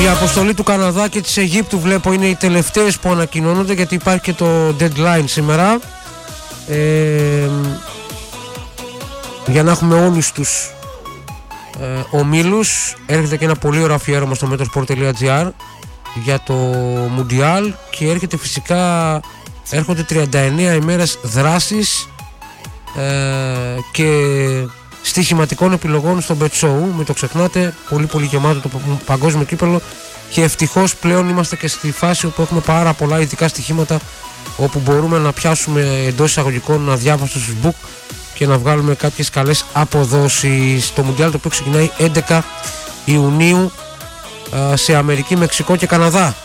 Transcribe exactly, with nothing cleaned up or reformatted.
Η αποστολή του Καναδά και της Αιγύπτου βλέπω είναι οι τελευταίες που ανακοινώνονται, γιατί υπάρχει και το deadline σήμερα, ε, για να έχουμε όλους τους ε, ομίλους. Έρχεται και ένα πολύ ωραίο αφιέρωμα στο metrosport τελεία gr για το Μουντιάλ και έρχεται φυσικά, έρχονται τριάντα εννέα ημέρες δράσης ε, και στοιχηματικών επιλογών στο Bet Show. Μην το ξεχνάτε, πολύ πολύ γεμάτο το παγκόσμιο κύπελλο και ευτυχώς πλέον είμαστε και στη φάση όπου έχουμε πάρα πολλά ειδικά στοιχήματα, όπου μπορούμε να πιάσουμε εντός εισαγωγικών αδιάβαστο στους book και να βγάλουμε κάποιες καλές αποδόσεις. Το Μουντιάλ, το οποίο ξεκινάει έντεκα Ιουνίου σε Αμερική, Μεξικό και Καναδά.